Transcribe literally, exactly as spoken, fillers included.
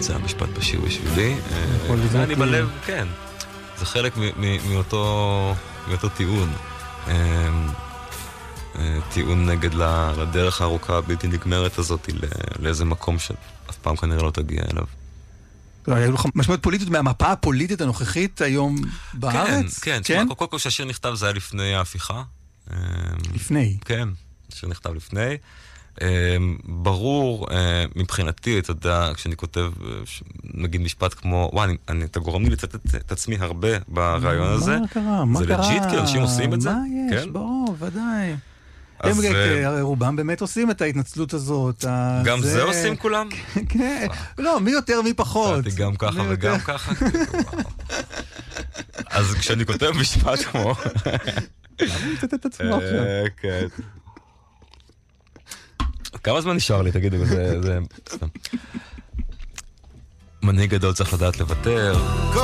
זה המשפט בשיר בשבילי. ואני בלב, כן. זה חלק מאותו טיעון. טיעון נגד לדרך הארוכה הבלתי נגמרת הזאת לאיזה מקום שאף פעם כנראה לא תגיע אליו. היו לך משמעות פוליטית מהמפה הפוליטית הנוכחית היום בארץ? כן, כן. קודם כל שהשיר נכתב זה היה לפני ההפיכה. לפני? כן, השיר נכתב לפני. ברור, מבחינתי, אתה יודע, כשאני כותב, נגיד משפט כמו, וואי, אתה גורם לי לצאת את עצמי הרבה ברעיון הזה. מה קרה? מה קרה? זה לג'יט, כי אנשים עושים את זה? מה יש? ברור, ודאי. הם רובם באמת עושים את ההתנצלות הזאת. גם זה עושים כולם? כן. לא, מי יותר מי פחות. גם ככה וגם ככה. אז כשאני כותב משפט כמו... למה לצאת את עצמו עכשיו? כן. כמה זמן נשאר לי, תגידו, זה... מנהיג גדול צריך לדעת לוותר.